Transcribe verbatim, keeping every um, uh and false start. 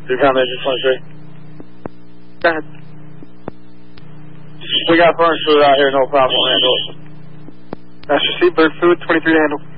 Three pound engine twenty-three. Go ahead. We got burn food out here, no problem. We'll handle it. Master C, bird food, twenty-three to handle.